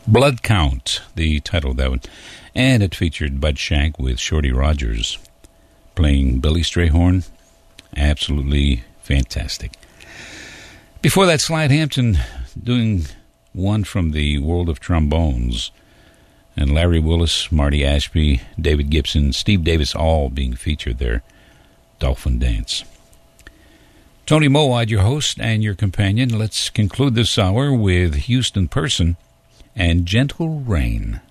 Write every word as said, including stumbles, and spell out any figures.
Blood Count, the title of that one. And it featured Bud Shank with Shorty Rogers playing Billy Strayhorn. Absolutely fantastic. Before that, Slide Hampton doing one from the world of trombones. And Larry Willis, Marty Ashby, David Gibson, Steve Davis, all being featured there. Dolphin Dance. Tony Mowat, your host and your companion. Let's conclude this hour with Houston Person and Gentle Rain.